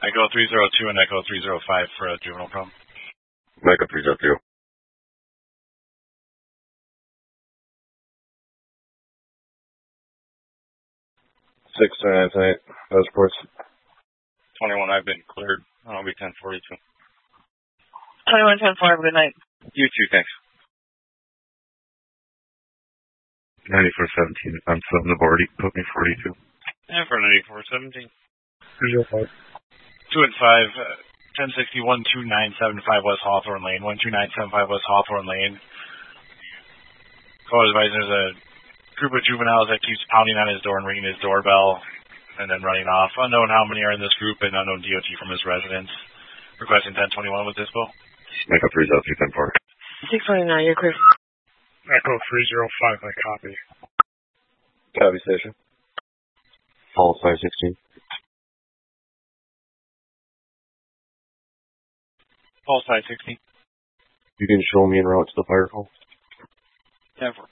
Echo 302 and Echo 305 for a juvenile problem. Echo 302. 6-9-8. Those reports. 21, I've been cleared. I'll be 1042. 21-10-4, have a good night. You too, thanks. 94-17, I'm 7 of already, put me 42. And for 94-17. 305. 2 and 5, 1060-12975 West Hawthorne Lane, 12975 West Hawthorne Lane. Call advised there's a group of juveniles that keeps pounding on his door and ringing his doorbell and then running off. Unknown how many are in this group and unknown DOT from his residence. Requesting 1021 with dispo. Echo 302, 10-4. 629, you're clear. Echo 305, I copy. Copy station. Falls 516. Falls 516. You can show me en route to the fire call. 10-4.